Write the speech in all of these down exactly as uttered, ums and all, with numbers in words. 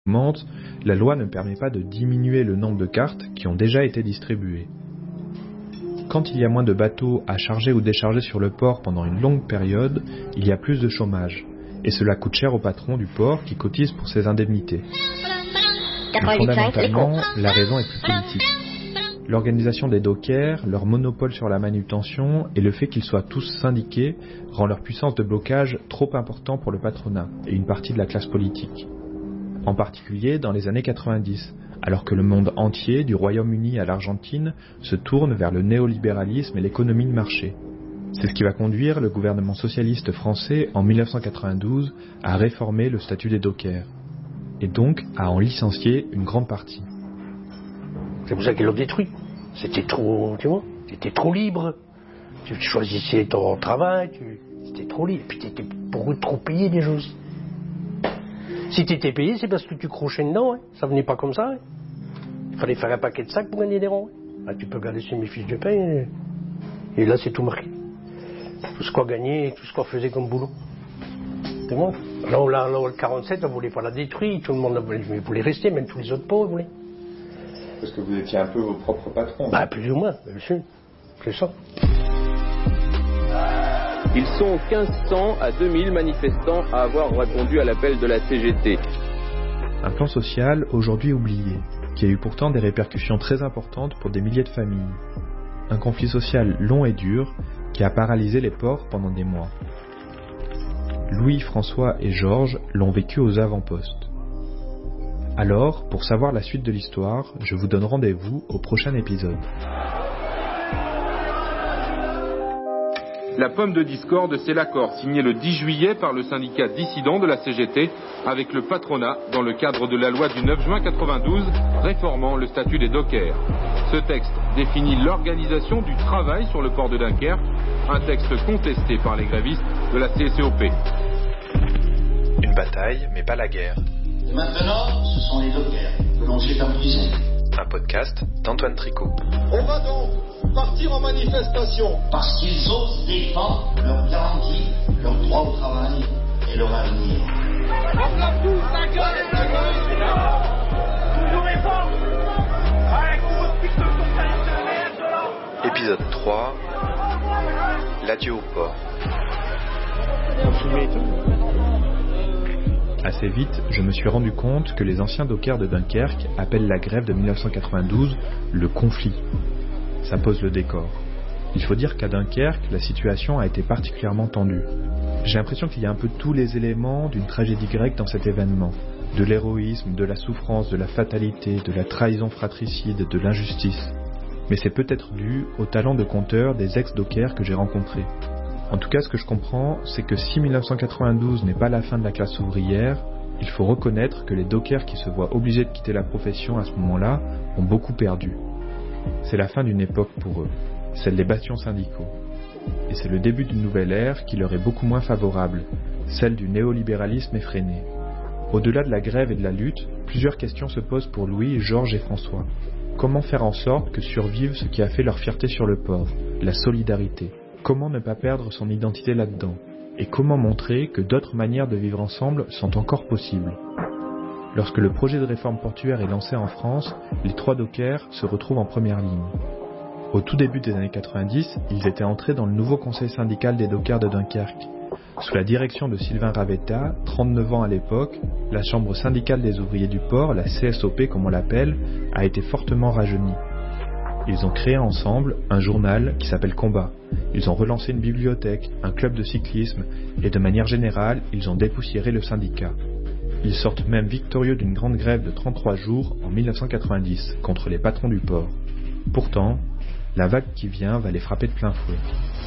augmente, la loi ne permet pas de diminuer le nombre de cartes qui ont déjà été distribuées. Quand il y a moins de bateaux à charger ou décharger sur le port pendant une longue période, il y a plus de chômage. Et cela coûte cher aux patrons du port qui cotisent pour ces indemnités. Mais fondamentalement, la raison est plus politique. L'organisation des dockers, leur monopole sur la manutention et le fait qu'ils soient tous syndiqués rend leur puissance de blocage trop important pour le patronat et une partie de la classe politique. En particulier dans les années quatre-vingt-dix, alors que le monde entier, du Royaume-Uni à l'Argentine, se tourne vers le néolibéralisme et l'économie de marché. C'est ce qui va conduire le gouvernement socialiste français en mille neuf cent quatre-vingt-douze à réformer le statut des dockers, et donc à en licencier une grande partie. C'est pour ça qu'ils l'ont détruit. C'était trop, tu vois, t'étais trop libre. Tu choisissais ton travail, tu, c'était trop libre. Puis t'étais pour eux trop payé déjà aussi. Si t'étais payé, c'est parce que tu crochais dedans, hein. Ça venait pas comme ça. Hein. Il fallait faire un paquet de sacs pour gagner des ronds. Hein. Ah, tu peux regarder sur mes fiches de paie, hein. Et là c'est tout marqué. Tout ce qu'on gagnait, tout ce qu'on faisait comme boulot. C'est bon. Là, là, là, le quarante-sept, on voulait pas la détruire, tout le monde voulait, voulait rester, même tous les autres pauvres voulaient. Parce que vous étiez un peu vos propres patrons. Bah, plus ou moins, bien sûr. C'est ça. Ils sont quinze cents à deux mille manifestants à avoir répondu à l'appel de la C G T. Un plan social aujourd'hui oublié, qui a eu pourtant des répercussions très importantes pour des milliers de familles. Un conflit social long et dur qui a paralysé les ports pendant des mois. Louis, François et Georges l'ont vécu aux avant-postes. Alors, pour savoir la suite de l'histoire, je vous donne rendez-vous au prochain épisode. La pomme de discorde, c'est l'accord signé le dix juillet par le syndicat dissident de la C G T avec le patronat dans le cadre de la loi du neuf juin quatre-vingt-douze réformant le statut des dockers. Ce texte définit l'organisation du travail sur le port de Dunkerque, un texte contesté par les grévistes de la C C O P. Une bataille, mais pas la guerre. Et maintenant, ce sont les dockers que l'on jette en prison. Un podcast d'Antoine Tricot. On va donc partir en manifestation. Parce qu'ils osent défendre leurs garanties, leur droit au travail et leur avenir. Épisode trois. L'adieu au port. Assez vite, je me suis rendu compte que les anciens dockers de Dunkerque appellent la grève de mille neuf cent quatre-vingt-douze le conflit. Ça pose le décor. Il faut dire qu'à Dunkerque, la situation a été particulièrement tendue. J'ai l'impression qu'il y a un peu tous les éléments d'une tragédie grecque dans cet événement. De l'héroïsme, de la souffrance, de la fatalité, de la trahison fratricide, de l'injustice. Mais c'est peut-être dû au talent de conteur des ex-dockers que j'ai rencontrés. En tout cas, ce que je comprends, c'est que si mille neuf cent quatre-vingt-douze n'est pas la fin de la classe ouvrière, il faut reconnaître que les dockers qui se voient obligés de quitter la profession à ce moment-là ont beaucoup perdu. C'est la fin d'une époque pour eux, celle des bastions syndicaux. Et c'est le début d'une nouvelle ère qui leur est beaucoup moins favorable, celle du néolibéralisme effréné. Au-delà de la grève et de la lutte, plusieurs questions se posent pour Louis, Georges et François. Comment faire en sorte que survive ce qui a fait leur fierté sur le port, la solidarité ? Comment ne pas perdre son identité là-dedans ? Et comment montrer que d'autres manières de vivre ensemble sont encore possibles ? Lorsque le projet de réforme portuaire est lancé en France, les trois dockers se retrouvent en première ligne. Au tout début des années quatre-vingt-dix, ils étaient entrés dans le nouveau conseil syndical des dockers de Dunkerque. Sous la direction de Sylvain Ravetta, trente-neuf ans à l'époque, la chambre syndicale des ouvriers du port, la C S O P comme on l'appelle, a été fortement rajeunie. Ils ont créé ensemble un journal qui s'appelle Combat. Ils ont relancé une bibliothèque, un club de cyclisme et de manière générale, ils ont dépoussiéré le syndicat. Ils sortent même victorieux d'une grande grève de trente-trois jours en mille neuf cent quatre-vingt-dix contre les patrons du port. Pourtant, la vague qui vient va les frapper de plein fouet.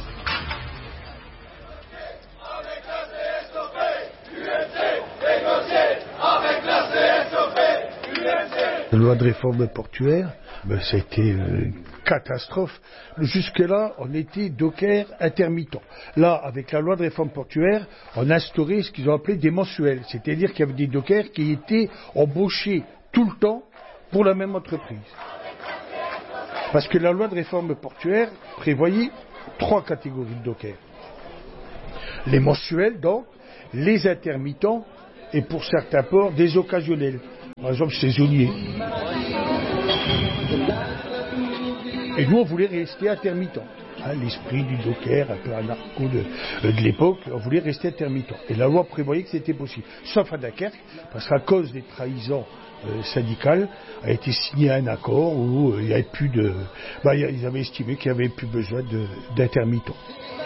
La loi de réforme portuaire, ben, c'était une catastrophe. Jusque-là, on était dockers intermittents. Là, avec la loi de réforme portuaire, on a instauré ce qu'ils ont appelé des mensuels. C'est-à-dire qu'il y avait des dockers qui étaient embauchés tout le temps pour la même entreprise. Parce que la loi de réforme portuaire prévoyait trois catégories de dockers. Les mensuels, donc, les intermittents et pour certains ports, des occasionnels. par exemple saisonniers. Et nous, on voulait rester intermittent. Hein, l'esprit du docker, un peu anarcho de, de l'époque, on voulait rester intermittent. Et la loi prévoyait que c'était possible. Sauf à Dunkerque, parce qu'à cause des trahisons euh, syndicales, a été signé un accord où euh, il n'y avait plus de... Bah, ils avaient estimé qu'il n'y avait plus besoin de, d'intermittents.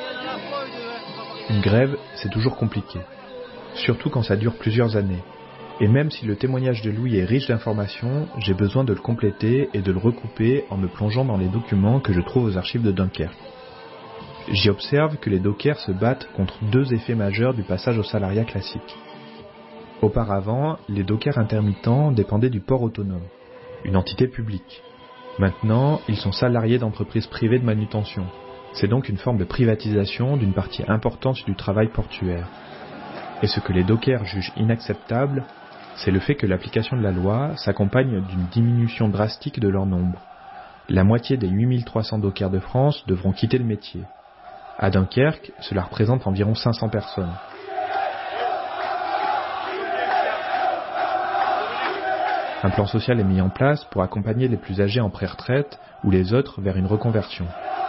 Une grève, c'est toujours compliqué. Surtout quand ça dure plusieurs années. Et même si le témoignage de Louis est riche d'informations, j'ai besoin de le compléter et de le recouper en me plongeant dans les documents que je trouve aux archives de Dunkerque. J'y observe que les dockers se battent contre deux effets majeurs du passage au salariat classique. Auparavant, les dockers intermittents dépendaient du port autonome, une entité publique. Maintenant, ils sont salariés d'entreprises privées de manutention. C'est donc une forme de privatisation d'une partie importante du travail portuaire. Et ce que les dockers jugent inacceptable, c'est le fait que l'application de la loi s'accompagne d'une diminution drastique de leur nombre. La moitié des huit mille trois cents dockers de France devront quitter le métier. À Dunkerque, cela représente environ cinq cents personnes. Un plan social est mis en place pour accompagner les plus âgés en pré-retraite ou les autres vers une reconversion.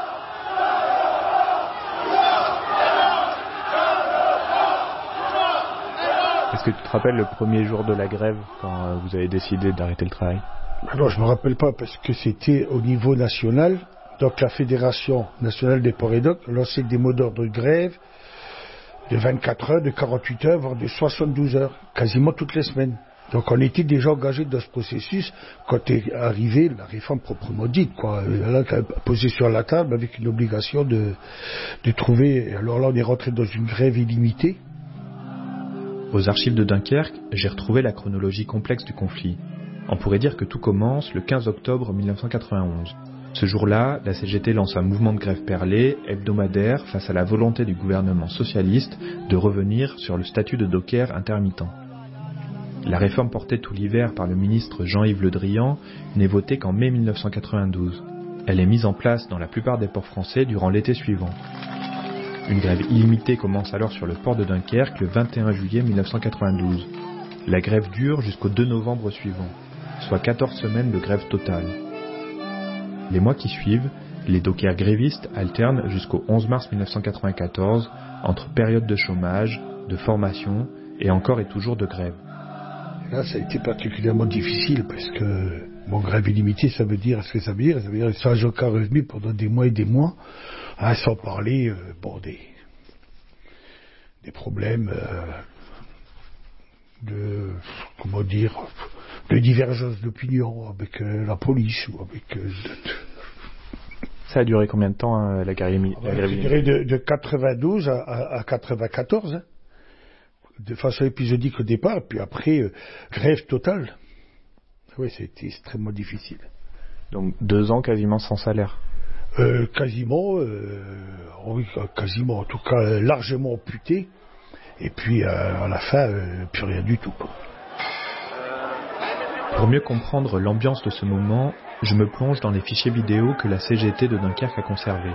Est-ce que tu te rappelles le premier jour de la grève quand vous avez décidé d'arrêter le travail? Alors je ne me rappelle pas parce que c'était au niveau national, donc la Fédération nationale des ports et docks lançait des mots d'ordre de grève de vingt-quatre heures, de quarante-huit heures, voire de soixante-douze heures, quasiment toutes les semaines. Donc on était déjà engagé dans ce processus quand est arrivée la réforme proprement dite, quoi. Là, posée sur la table avec une obligation de, de trouver. Alors là, on est rentré dans une grève illimitée. Aux archives de Dunkerque, j'ai retrouvé la chronologie complexe du conflit. On pourrait dire que tout commence le quinze octobre mille neuf cent quatre-vingt-onze. Ce jour-là, la C G T lance un mouvement de grève perlé, hebdomadaire, face à la volonté du gouvernement socialiste de revenir sur le statut de docker intermittent. La réforme portée tout l'hiver par le ministre Jean-Yves Le Drian n'est votée qu'en mai mille neuf cent quatre-vingt-douze. Elle est mise en place dans la plupart des ports français durant l'été suivant. Une grève illimitée commence alors sur le port de Dunkerque le vingt et un juillet mille neuf cent quatre-vingt-douze. La grève dure jusqu'au deux novembre suivant, soit quatorze semaines de grève totale. Les mois qui suivent, les dockers grévistes alternent jusqu'au onze mars mille neuf cent quatre-vingt-quatorze entre période de chômage, de formation et encore et toujours de grève. Là, ça a été particulièrement difficile parce que, bon, grève illimitée, ça veut dire, ce que ça veut dire, ça veut dire sans aucun revenu pendant des mois et des mois, hein, sans parler, euh, bon, des, des problèmes euh, de, comment dire, de divergence d'opinion avec euh, la police ou avec... Euh, de, Ça a duré combien de temps, hein, la grève illimitée? Ça a duré de, de quatre-vingt-douze à, à, à quatre-vingt-quatorze, hein. De façon épisodique au départ, puis après, euh, grève totale. Oui, c'était extrêmement difficile. Donc deux ans quasiment sans salaire. Euh, quasiment, euh, oui, quasiment, en tout cas euh, largement amputé. Et puis euh, à la fin, euh, plus rien du tout, quoi. Pour mieux comprendre l'ambiance de ce moment, je me plonge dans les fichiers vidéo que la C G T de Dunkerque a conservés.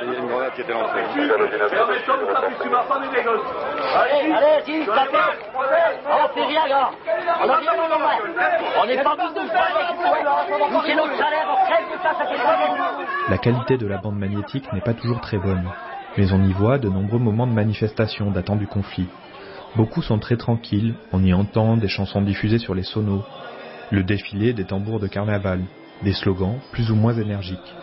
Allez, allez, si, tapez. On fait rien, gars. On a rien, non, non, on n'est pas tous de faire. Nous, c'est notre salaire, on crève de ça, ça fait pas. La qualité de la bande magnétique n'est pas toujours très bonne, mais on y voit de nombreux moments de manifestation datant du conflit. Beaucoup sont très tranquilles, on y entend des chansons diffusées sur les sonos, le défilé des tambours de carnaval, des slogans plus ou moins énergiques.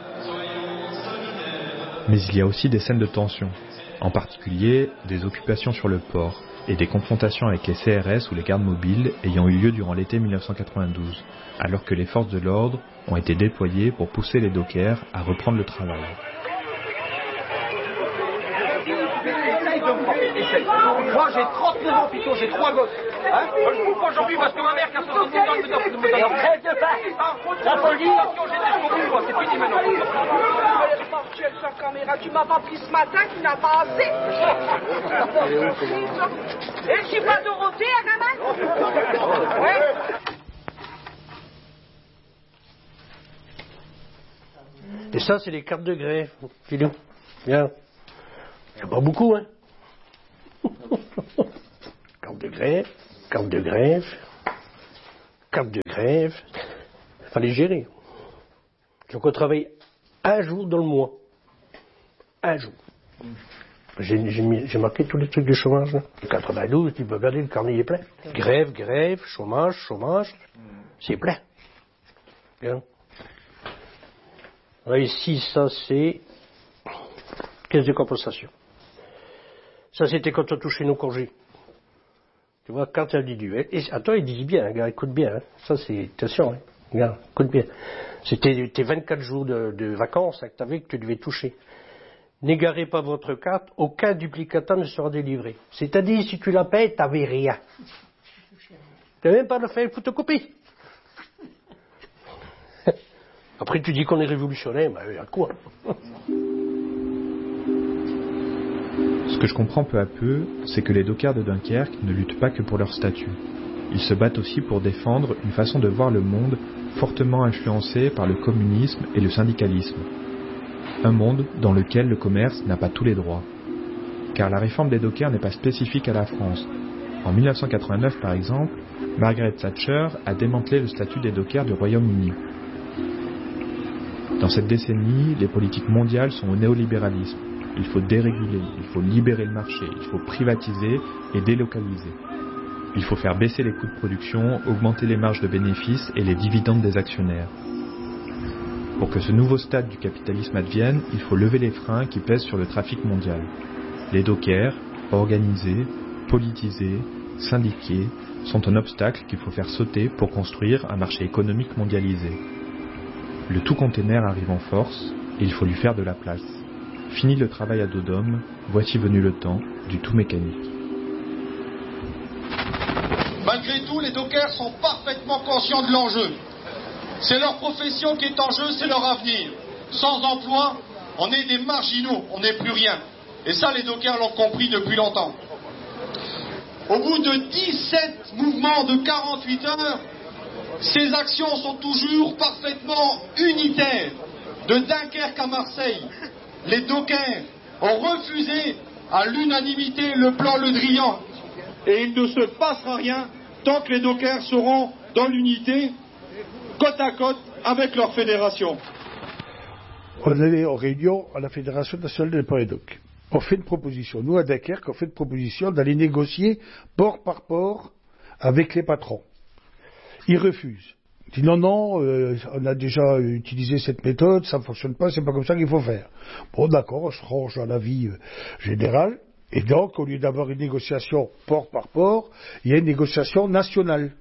Mais il y a aussi des scènes de tension, en particulier des occupations sur le port et des confrontations avec les C R S ou les gardes mobiles ayant eu lieu durant l'été mille neuf cent quatre-vingt-douze, alors que les forces de l'ordre ont été déployées pour pousser les dockers à reprendre le travail. Moi j'ai trente-neuf ans, plutôt, j'ai trois gosses. Hein, je bouffe aujourd'hui parce que ma mère qui a soixante-dix ans me donne me donne. Et on crève de faim. Ça faut le dire. C'est fini maintenant. Sur caméra, tu m'as pas pris ce matin, tu n'as pas assez. Et je suis pas Dorothée, à gamin. Ouais. Et ça, c'est les cartes de grève, Philou. Bien. Il n'y a pas beaucoup, hein. Carte de grève, carte de grève. carte de grève, il fallait gérer. Donc on travaille un jour dans le mois. Un jour. J'ai, j'ai, mis, j'ai marqué tous les trucs de chômage. Là. quatre-vingt-douze, tu peux regarder, le carnet est plein. Grève, grève, chômage, chômage, c'est plein. Bien. Là, ici, ça c'est caisse de compensation. Ça c'était quand on touchait nos congés. Tu vois, carte individuelle. Et attends, il dit bien, gars, écoute bien. Hein. Ça c'est, attention, hein. Regarde, écoute bien. C'était tes vingt-quatre jours de, de vacances hein, que tu avais, que tu devais toucher. N'égarez pas votre carte, aucun duplicata ne sera délivré. C'est-à-dire, si tu la payes, t'avais rien. Tu n'as même pas fait une photocopie. Après, tu dis qu'on est révolutionnaire, mais à quoi? Ce que je comprends peu à peu, c'est que les dockers de Dunkerque ne luttent pas que pour leur statut. Ils se battent aussi pour défendre une façon de voir le monde fortement influencée par le communisme et le syndicalisme. Un monde dans lequel le commerce n'a pas tous les droits. Car la réforme des dockers n'est pas spécifique à la France. En mille neuf cent quatre-vingt-neuf, par exemple, Margaret Thatcher a démantelé le statut des dockers du Royaume-Uni. Dans cette décennie, les politiques mondiales sont au néolibéralisme. Il faut déréguler, il faut libérer le marché, il faut privatiser et délocaliser. Il faut faire baisser les coûts de production, augmenter les marges de bénéfices et les dividendes des actionnaires. Pour que ce nouveau stade du capitalisme advienne, il faut lever les freins qui pèsent sur le trafic mondial. Les dockers, organisés, politisés, syndiqués, sont un obstacle qu'il faut faire sauter pour construire un marché économique mondialisé. Le tout container arrive en force et il faut lui faire de la place. Fini le travail à dos d'homme, voici venu le temps du tout mécanique. Malgré tout, les dockers sont parfaitement conscients de l'enjeu. C'est leur profession qui est en jeu, c'est leur avenir. Sans emploi, on est des marginaux, on n'est plus rien. Et ça, les dockers l'ont compris depuis longtemps. Au bout de dix-sept mouvements de quarante-huit heures, ces actions sont toujours parfaitement unitaires. De Dunkerque à Marseille, les dockers ont refusé à l'unanimité le plan Le Drian. Et il ne se passera rien tant que les dockers seront dans l'unité, côte à côte avec leur fédération. On allait en réunion à la Fédération nationale des ports et docks. On fait une proposition. Nous, à Dunkerque, on fait une proposition d'aller négocier port par port avec les patrons. Ils refusent. Ils disent non, non, euh, on a déjà utilisé cette méthode, ça ne fonctionne pas, c'est pas comme ça qu'il faut faire. Bon, d'accord, on se range dans la vie euh, générale. Et donc, au lieu d'avoir une négociation port par port, il y a une négociation nationale.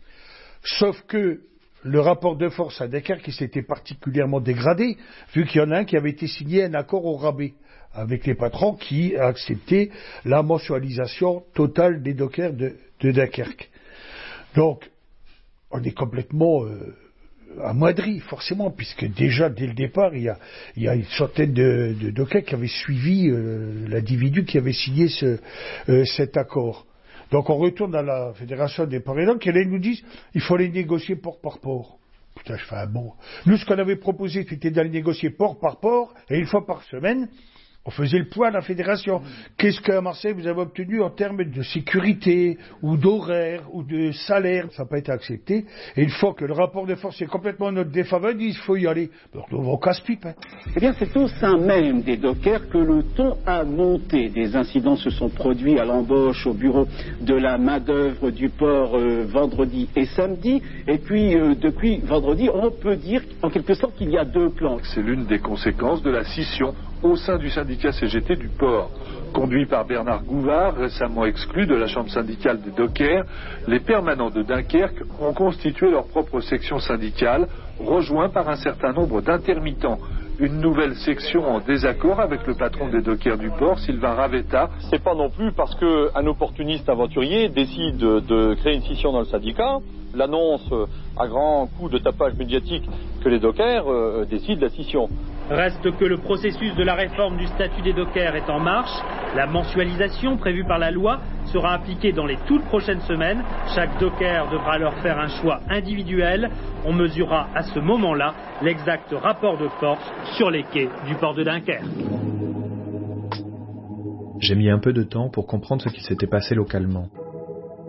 Sauf que le rapport de force à Dunkerque qui s'était particulièrement dégradé, vu qu'il y en a un qui avait été signé un accord au rabais avec les patrons qui a accepté la mensualisation totale des dockers de, de Dunkerque. Donc, on est complètement euh, amoindri, forcément, puisque déjà, dès le départ, il y a, il y a une centaine de, de dockers qui avaient suivi euh, l'individu qui avait signé ce, euh, cet accord. Donc on retourne à la Fédération des ports et docks et là ils nous disent il faut les négocier port par port. Putain, je fais un bon. Nous, ce qu'on avait proposé, c'était d'aller négocier port par port et une fois par semaine, on faisait le point à la fédération. Qu'est-ce qu'à Marseille vous avez obtenu en termes de sécurité ou d'horaire ou de salaire? Ça n'a pas été accepté. Et une fois que le rapport de force est complètement en notre défaveur, ils disent il faut y aller. Donc on casse-pipe. Hein. Eh bien, c'est au sein même des dockers que le ton a monté. Des incidents se sont produits à l'embauche au bureau de la main-d'œuvre du port euh, vendredi et samedi. Et puis, euh, depuis vendredi, on peut dire en quelque sorte qu'il y a deux plans. C'est l'une des conséquences de la scission au sein du syndicat C G T du port. Conduit par Bernard Gouvard, récemment exclu de la chambre syndicale des dockers, les permanents de Dunkerque ont constitué leur propre section syndicale, rejoints par un certain nombre d'intermittents. Une nouvelle section en désaccord avec le patron des dockers du port, Sylvain Ravetta. C'est pas non plus parce qu'un opportuniste aventurier décide de créer une scission dans le syndicat, l'annonce à grand coup de tapage médiatique que les dockers euh, décident la scission. Reste que le processus de la réforme du statut des dockers est en marche. La mensualisation prévue par la loi sera appliquée dans les toutes prochaines semaines. Chaque docker devra alors faire un choix individuel. On mesurera à ce moment-là l'exact rapport de force sur les quais du port de Dunkerque. J'ai mis un peu de temps pour comprendre ce qui s'était passé localement.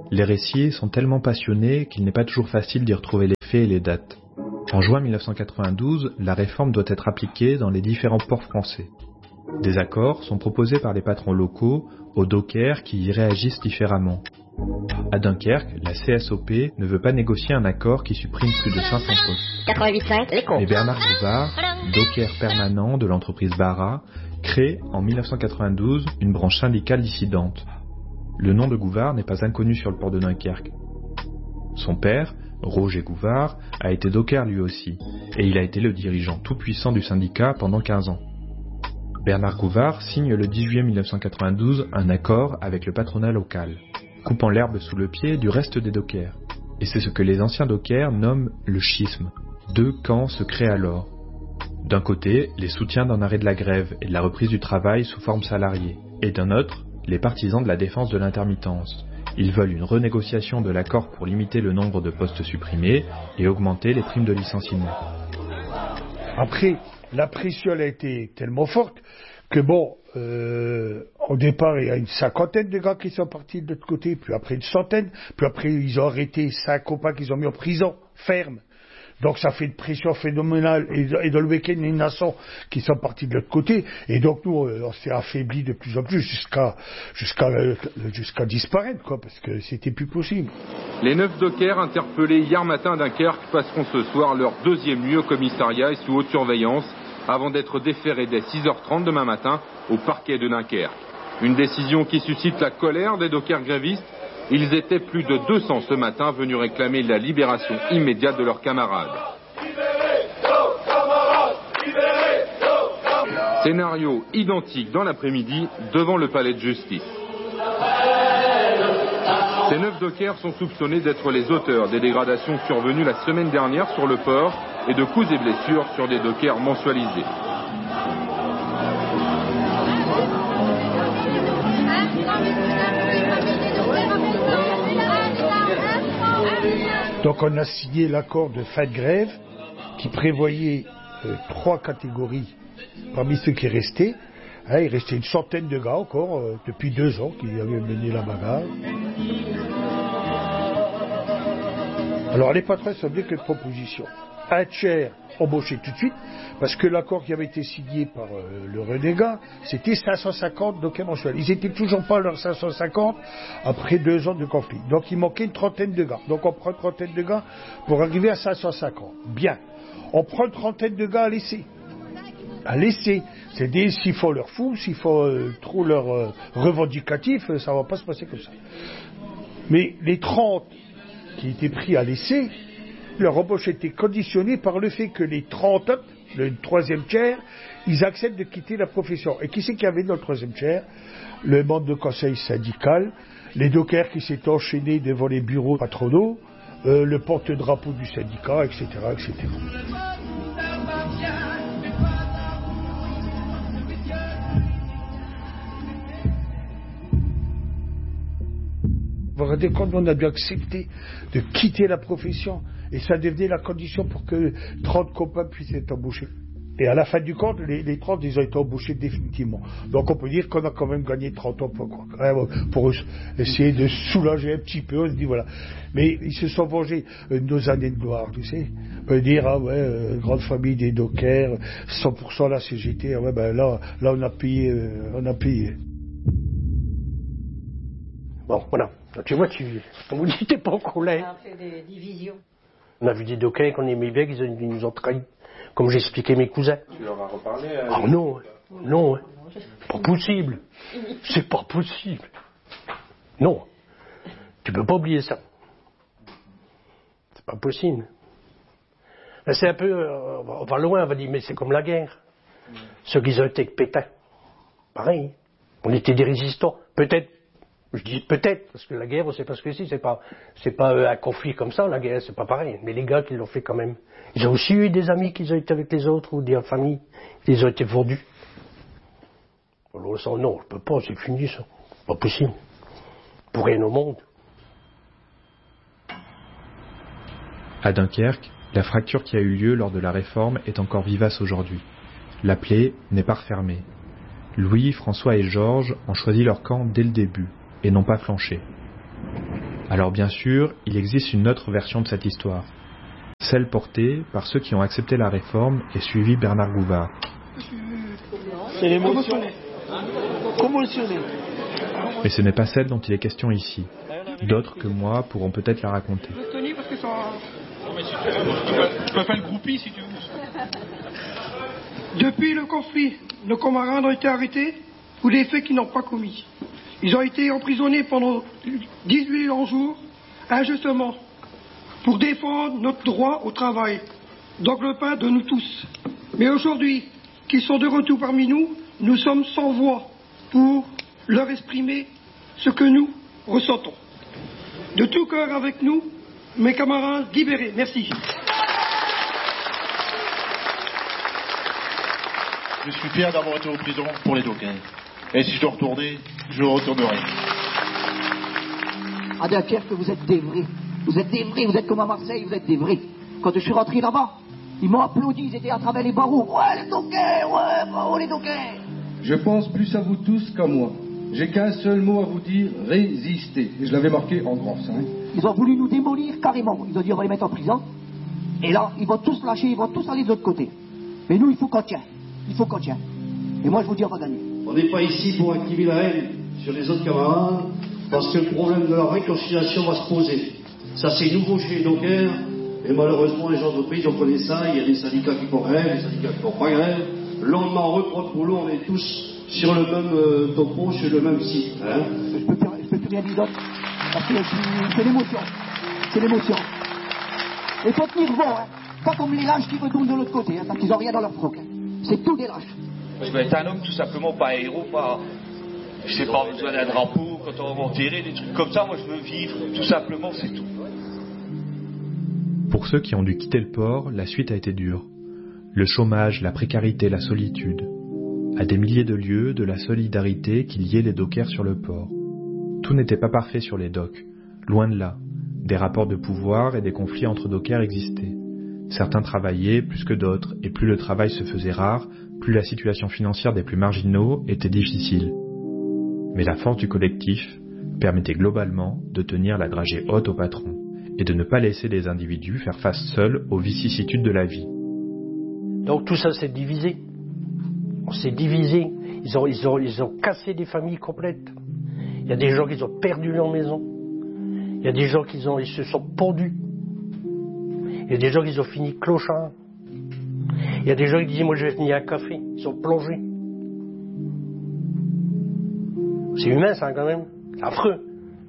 Les récits sont tellement passionnés qu'il n'est pas toujours facile d'y retrouver les faits et les dates. En juin mille neuf cent quatre-vingt-douze, la réforme doit être appliquée dans les différents ports français. Des accords sont proposés par les patrons locaux aux dockers qui y réagissent différemment. À Dunkerque, la C S O P ne veut pas négocier un accord qui supprime plus de cinq cents postes. quatre-vingt-huit virgule cinq, les cons. Mais Bernard Gouvard, docker permanent de l'entreprise Bara, crée en mille neuf cent quatre-vingt-douze une branche syndicale dissidente. Le nom de Gouvard n'est pas inconnu sur le port de Dunkerque. Son père, Roger Gouvard, a été docker lui aussi, et il a été le dirigeant tout-puissant du syndicat pendant quinze ans. Bernard Gouvard signe le dix juillet mille neuf cent quatre-vingt-douze un accord avec le patronat local, coupant l'herbe sous le pied du reste des dockers. Et c'est ce que les anciens dockers nomment le schisme. Deux camps se créent alors. D'un côté, les soutiens d'un arrêt de la grève et de la reprise du travail sous forme salariée, et d'un autre, les partisans de la défense de l'intermittence. Ils veulent une renégociation de l'accord pour limiter le nombre de postes supprimés et augmenter les primes de licenciement. Après, la pression a été tellement forte que bon, euh, au départ, il y a une cinquantaine de gars qui sont partis de l'autre côté, puis après une centaine, puis après ils ont arrêté cinq copains qu'ils ont mis en prison, ferme. Donc ça fait une pression phénoménale, et, et dans le week-end, il y a une nation qui sont partis de l'autre côté, et donc nous, on s'est affaiblis de plus en plus jusqu'à jusqu'à jusqu'à disparaître, quoi, parce que c'était plus possible. Les neuf dockers interpellés hier matin à Dunkerque passeront ce soir leur deuxième nuit au commissariat et sous haute surveillance, avant d'être déférés dès six heures trente demain matin au parquet de Dunkerque. Une décision qui suscite la colère des dockers grévistes. Ils étaient plus de deux cents ce matin venus réclamer la libération immédiate de leurs camarades. Scénario identique dans l'après-midi devant le palais de justice. Ces neuf dockers sont soupçonnés d'être les auteurs des dégradations survenues la semaine dernière sur le port et de coups et blessures sur des dockers mensualisés. Donc on a signé l'accord de fin de grève qui prévoyait euh, trois catégories parmi ceux qui restaient. Hein, il restait une centaine de gars encore euh, depuis deux ans qui avaient mené la bagarre. Alors les patrons sont venus avec une proposition. Un tiers embauché tout de suite, parce que l'accord qui avait été signé par euh, le renégat, c'était cinq cent cinquante dockers mensuels. Ils n'étaient toujours pas à leurs cinq cent cinquante après deux ans de conflit. Donc il manquait une trentaine de gars. Donc on prend une trentaine de gars pour arriver à cinq cent cinquante. Bien. On prend une trentaine de gars à laisser. À laisser. C'est-à-dire s'il faut leur fou, s'il faut euh, trop leur euh, revendicatif, ça ne va pas se passer comme ça. Mais les trente qui étaient pris à laisser, leur embauche était conditionnée par le fait que les trente, le troisième tiers, ils acceptent de quitter la profession. Et qui c'est qu'il y avait dans le troisième tiers? Le membre de conseil syndical, les dockers qui s'étaient enchaînés devant les bureaux patronaux, euh, le porte-drapeau du syndicat, et cetera, et cetera. Vous vous rendez compte, on a dû accepter de quitter la profession. Et ça devenait la condition pour que trente copains puissent être embauchés. Et à la fin du compte, les, les trente, ils ont été embauchés définitivement. Donc on peut dire qu'on a quand même gagné trente ans pour, pour essayer de soulager un petit peu. On se dit voilà. Mais ils se sont vengés de nos années de gloire, tu sais. On peut dire, ah ouais, euh, grande famille des dockers, cent pour cent la C G T, ah ouais, ben là, là on a payé, euh, on a payé. Bon, voilà. Tu vois, tu, comme vous dites, t'es pas encore là. On a fait des divisions. On a vu des dockers qu'on aimait bien, qu'ils ils nous ont trahis. Comme j'expliquais mes cousins. Tu leur as reparlé euh... Oh non, non, hein. Pas possible. C'est pas possible. Non. Tu peux pas oublier ça. C'est pas possible. Mais c'est un peu, euh, on va loin, on va dire, mais c'est comme la guerre. Mm. Ceux qui ont été avec Pétain. Pareil. On était des résistants. Peut-être. Je dis peut-être, parce que la guerre, on sait pas ce que c'est, c'est pas, c'est pas un conflit comme ça, la guerre, c'est pas pareil. Mais les gars qui l'ont fait quand même, ils ont aussi eu des amis qui ont été avec les autres, ou des familles, ils ont été vendus. Alors ça, non, je peux pas, c'est fini ça. Pas possible. Pour rien au monde. À Dunkerque, la fracture qui a eu lieu lors de la réforme est encore vivace aujourd'hui. La plaie n'est pas refermée. Louis, François et Georges ont choisi leur camp dès le début. Et n'ont pas flanché. Alors bien sûr, il existe une autre version de cette histoire, celle portée par ceux qui ont accepté la réforme et suivi Bernard Gouvard. C'est l'émotion. Commotionné. Mais ce n'est pas celle dont il est question ici. D'autres que moi pourront peut-être la raconter. Tu peux faire le groupie si tu veux. Depuis le conflit, nos camarades ont été arrêtés pour des faits qu'ils n'ont pas commis. Ils ont été emprisonnés pendant dix-huit longs jours, injustement, pour défendre notre droit au travail, donc le pain de nous tous. Mais aujourd'hui, qu'ils sont de retour parmi nous, nous sommes sans voix pour leur exprimer ce que nous ressentons. De tout cœur avec nous, mes camarades libérés. Merci. Je suis fier d'avoir été en prison pour les dockers. Et si je dois retourner, je retournerai. À Dunkerque, vous êtes des vrais. Vous êtes des vrais, vous êtes comme à Marseille, vous êtes des vrais. Quand je suis rentré là-bas, ils m'ont applaudi, ils étaient à travers les barreaux. Ouais, les dockers, ouais, bravo les dockers. Je pense plus à vous tous qu'à moi. J'ai qu'un seul mot à vous dire, résister. Et je l'avais marqué en grand. Hein. Ils ont voulu nous démolir carrément. Ils ont dit on va les mettre en prison. Et là, ils vont tous lâcher, ils vont tous aller de l'autre côté. Mais nous, il faut qu'on tienne. Il faut qu'on tienne. Et moi, je vous dis, on va gagner. On n'est pas ici pour activer la haine sur les autres camarades, parce que le problème de la réconciliation va se poser. Ça, c'est nouveau chez les dockers, et malheureusement, les entreprises, on connaît ça, il y a des syndicats qui font grève, des syndicats qui font pas grève. Le lendemain, on reprend le boulot, on est tous sur le même euh, topo, sur le même site. Hein. Je peux plus, je peux plus rien dire d'autre, parce que c'est l'émotion. C'est l'émotion. Il faut tenir bon, hein. Pas comme les lâches qui retournent de l'autre côté, hein, parce qu'ils n'ont rien dans leur froc. Hein. C'est tout des lâches. Je veux être un homme, tout simplement, pas un héros, pas... Je sais pas, besoin d'un drapeau, quand on va m'enterrer, des trucs comme ça. Moi, je veux vivre, tout simplement, c'est tout. Pour ceux qui ont dû quitter le port, la suite a été dure. Le chômage, la précarité, la solitude. À des milliers de lieues, de la solidarité qui liait les dockers sur le port. Tout n'était pas parfait sur les docks. Loin de là. Des rapports de pouvoir et des conflits entre dockers existaient. Certains travaillaient plus que d'autres, et plus le travail se faisait rare, plus la situation financière des plus marginaux était difficile. Mais la force du collectif permettait globalement de tenir la dragée haute au patron, et de ne pas laisser les individus faire face seuls aux vicissitudes de la vie. Donc tout ça s'est divisé. On s'est divisé. Ils ont, ils ont, ils ont cassé des familles complètes. Il y a des gens qui ont perdu leur maison. Il y a des gens qui ont, ils se sont pendus. Il y a des gens qui ont fini clochards. Il y a des gens qui disaient, moi je vais finir un café. Ils sont plongés. C'est humain ça quand même. C'est affreux.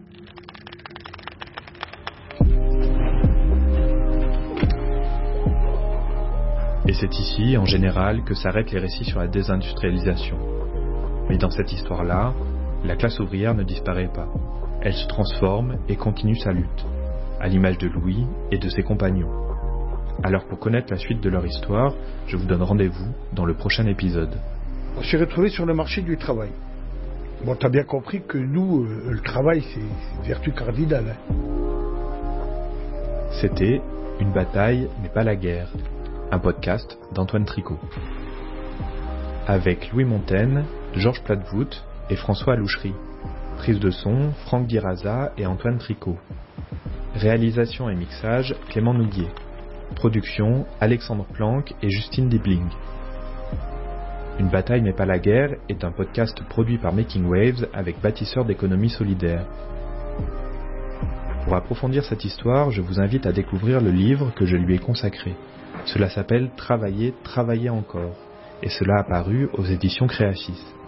Et c'est ici, en général, que s'arrêtent les récits sur la désindustrialisation. Mais dans cette histoire-là, la classe ouvrière ne disparaît pas. Elle se transforme et continue sa lutte, à l'image de Louis et de ses compagnons. Alors pour connaître la suite de leur histoire, je vous donne rendez-vous dans le prochain épisode. On s'est retrouvés sur le marché du travail. Bon, t'as bien compris que nous, euh, le travail, c'est une vertu cardinale. Hein. C'était « Une bataille n'est pas la guerre », un podcast d'Antoine Tricot. Avec Louis Montaigne, Georges Platevout et François Alouchery. Prise de son, Franck Diraza et Antoine Tricot. Réalisation et mixage, Clément Nouguier. Production, Alexandre Planck et Justine Dibling. Une bataille n'est pas la guerre est un podcast produit par Making Waves avec Bâtisseurs d'économie solidaire. Pour approfondir cette histoire, je vous invite à découvrir le livre que je lui ai consacré. Cela s'appelle « Travailler, travailler encore » et cela a paru aux éditions Créacis.